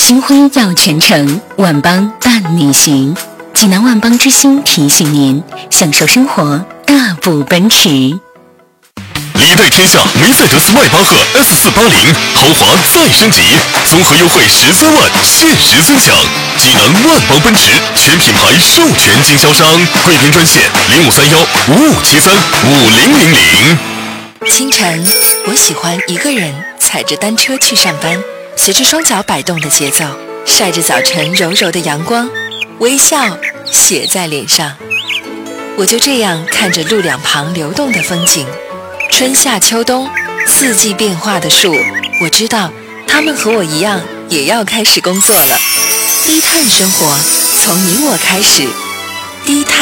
星辉耀全城，万邦伴你行。济南万邦之星提醒您，享受生活，大步奔驰。 礼待天下梅赛德斯迈巴赫 S480 豪华再升级，综合优惠13万，限时尊享。济南万邦奔驰全品牌授权经销商，贵宾专线053155735000。 清晨，我喜欢一个人踩着单车去上班，随着双脚摆动的节奏，晒着早晨柔柔的阳光，微笑写在脸上。我就这样看着路两旁流动的风景，春夏秋冬四季变化的树，我知道他们和我一样也要开始工作了。低碳生活从你我开始，低碳